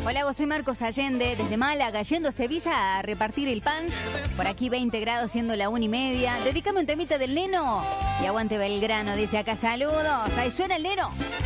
Hola, vos soy Marcos Allende, desde Málaga, yendo a Sevilla a repartir el pan. Por aquí 20 grados, siendo la 1:30. Dedícame un temita del Neno. Y aguante Belgrano, dice acá, saludos. Ahí suena el Neno.